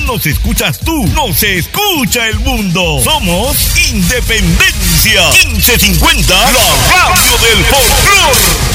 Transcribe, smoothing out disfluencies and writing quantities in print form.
nos escuchas tú, nos escucha el mundo. Somos Independencia 1550, la radio del folclor.